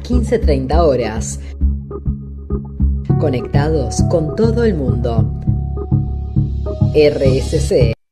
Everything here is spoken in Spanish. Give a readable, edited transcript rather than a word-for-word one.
15:30 horas. Conectados con todo el mundo. RSC